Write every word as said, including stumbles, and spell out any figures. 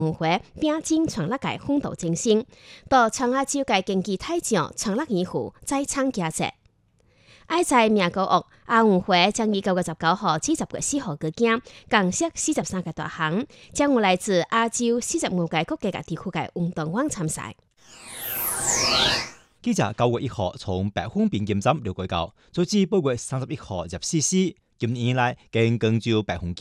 運會並進長樂界風土精神，到長亞洲界競技大獎長樂二湖再創佳績。愛在名古屋亞運會將於九月十九號至十月四號期間，共設四十三個大項，將有來自亞洲四十五個國家嘅地區嘅運動員參賽。 記者九月一號從白虎邊檢站了解到，截至八月三十一號入市時，今年以來經廣州白虎